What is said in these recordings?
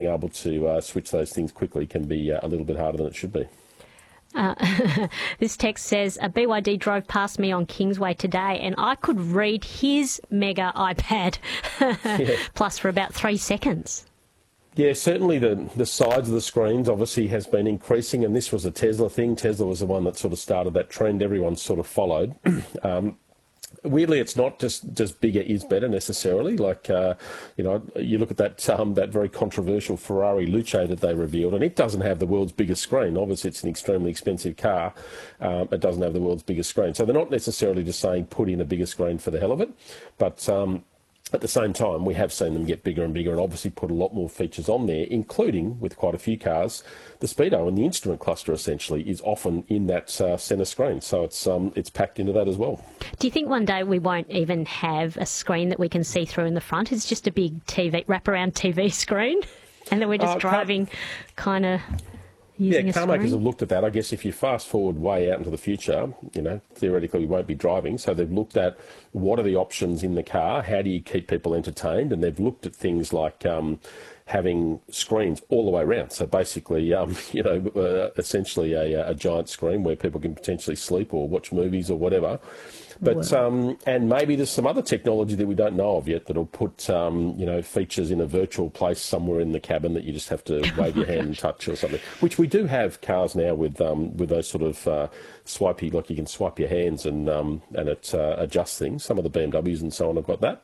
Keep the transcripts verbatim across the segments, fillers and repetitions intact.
able to uh, switch those things quickly can be uh, a little bit harder than it should be. Uh, this text says, a B Y D drove past me on Kingsway today and I could read his mega iPad Yeah. Plus for about three seconds. Yeah, certainly the, the size of the screens obviously has been increasing, and this was a Tesla thing. Tesla was the one that sort of started that trend. Everyone sort of followed. um, Weirdly, it's not just, just bigger is better necessarily. Like, uh, you know, you look at that um, that very controversial Ferrari Luce that they revealed, and it doesn't have the world's biggest screen. Obviously, it's an extremely expensive car. Um, it doesn't have the world's biggest screen. So they're not necessarily just saying put in a bigger screen for the hell of it. But um, at the same time, we have seen them get bigger and bigger and obviously put a lot more features on there, including, with quite a few cars, the speedo and the instrument cluster essentially is often in that uh, centre screen. So it's um, it's packed into that as well. Do you think one day we won't even have a screen that we can see through in the front? It's just a big T V, wraparound T V screen, and then we're just uh, driving kind of... Yeah, car makers have looked at that. I guess if you fast forward way out into the future, you know, theoretically we won't be driving. So they've looked at what are the options in the car, how do you keep people entertained, and they've looked at things like um, having screens all the way around. So basically, um, you know, uh, essentially a, a giant screen where people can potentially sleep or watch movies or whatever. But wow. um, and maybe there's some other technology that we don't know of yet that'll put um, you know features in a virtual place somewhere in the cabin that you just have to wave your hand and touch or something. Which we do have cars now with um, with those sort of uh, swipey, like you can swipe your hands and um, and it uh, adjusts things. Some of the B M Ws and so on have got that.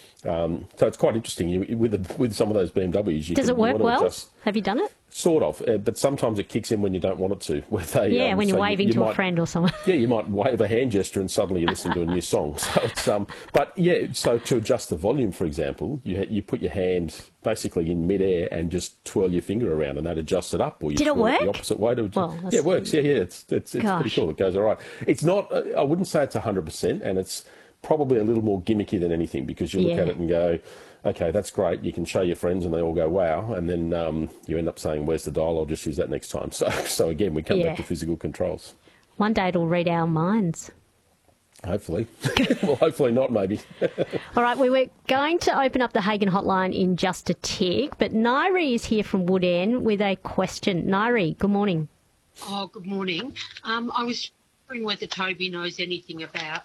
Um, so it's quite interesting. You, with the, with some of those B M Ws, you does can, it work well? Adjust, have you done it? Sort of, uh, but sometimes it kicks in when you don't want it to. Where they, yeah, um, when you're so waving you, you to might, a friend or someone. Yeah, you might wave a hand gesture and suddenly you listen to a new song. So it's um, but yeah, so to adjust the volume, for example, you ha- you put your hand basically in midair and just twirl your finger around, and that adjusts it up. Or you Did it work? The opposite way to well, yeah, it works. Yeah, yeah, it's it's, it's pretty cool. It goes all right. It's not. I wouldn't say it's a hundred percent, and it's probably a little more gimmicky than anything because you look yeah. at it and go, okay, that's great. You can show your friends and they all go, wow. And then um, you end up saying, where's the dial? I'll just use that next time. So, so again, we come yeah. back to physical controls. One day it'll read our minds. Hopefully. Well, hopefully not, maybe. All right, we were going to open up the Hagen hotline in just a tick, but Nairi is here from Wood End with a question. Nairi, good morning. Oh, good morning. Um, I was wondering whether Toby knows anything about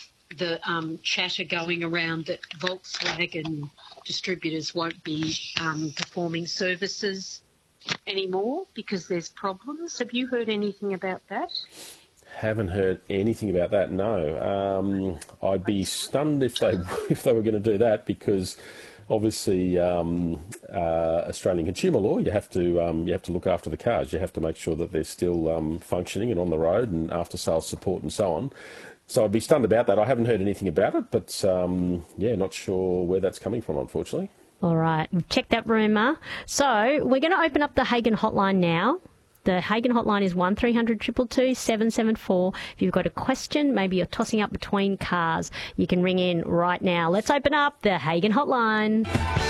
the um, chatter going around that Volkswagen distributors won't be um, performing services anymore because there's problems. Have you heard anything about that? Haven't heard anything about that, no. Um, I'd be stunned if they if they were going to do that because obviously um, uh, Australian consumer law, you have to um, you have to look after the cars. You have to make sure that they're still um, functioning and on the road and after sales support and so on. So I'd be stunned about that. I haven't heard anything about it, but um, yeah, not sure where that's coming from, unfortunately. All right, we've checked that rumour. So we're going to open up the Hagen hotline now. The Hagen hotline is one three hundred two two two seven seven four. If you've got a question, maybe you're tossing up between cars, you can ring in right now. Let's open up the Hagen hotline.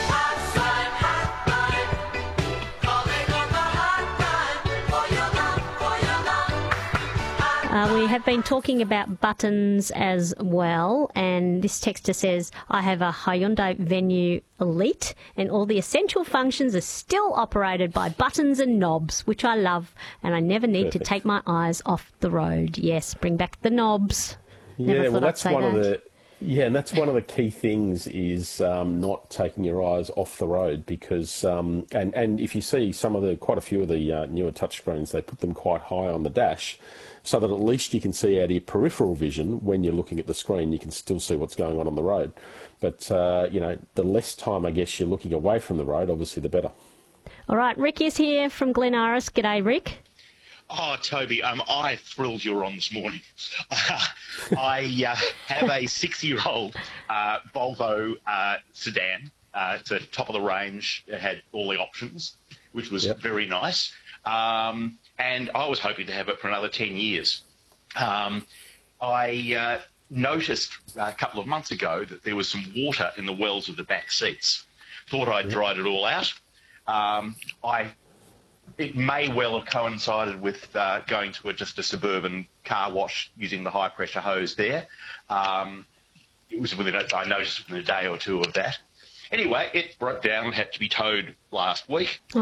Uh, we have been talking about buttons as well, and this texter says, I have a Hyundai Venue Elite, and all the essential functions are still operated by buttons and knobs, which I love, and I never need Perfect. to take my eyes off the road. Yes, bring back the knobs. Never yeah, well, thought I'd that's say one that. of the yeah, and that's one of the key things is um, not taking your eyes off the road because um, and and if you see some of the quite a few of the uh, newer touchscreens, they put them quite high on the dash, so that at least you can see out of your peripheral vision when you're looking at the screen, you can still see what's going on on the road. But uh, you know, the less time I guess you're looking away from the road, obviously the better. All right, Rick is here from Glen Iris. G'day, Rick. Oh, Toby, um, I thrilled you were on this morning. I uh, have a six-year-old uh, Volvo uh, sedan. Uh, it's a top-of-the-range. It had all the options, which was yep. very nice. Um, and I was hoping to have it for another ten years. Um, I uh, noticed a couple of months ago that there was some water in the wells of the back seats. Thought I'd yep. dried it all out. Um, I... It may well have coincided with uh, going to a, just a suburban car wash using the high-pressure hose there. Um, it was within a, I noticed within a day or two of that. Anyway, it broke down and had to be towed last week.